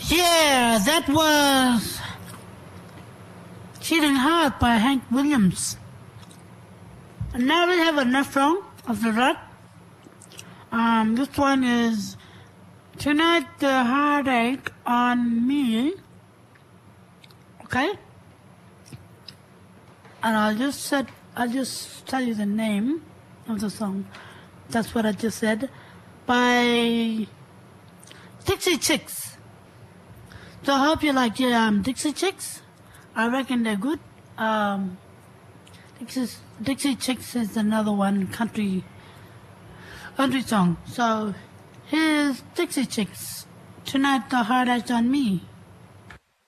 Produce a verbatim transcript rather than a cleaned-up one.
Yeah, that was Cheating Heart by Hank Williams. And now we have another song after that. Um, this one is Tonight the Heartache on Me. Okay? And I'll just set, I'll just tell you the name of the song. That's what I just said. By Dixie Chicks. So I hope you like your um, Dixie Chicks. I reckon they're good. Um, Dixie, Dixie Chicks is another one, country, country song. So here's Dixie Chicks. Tonight the Heartache on Me.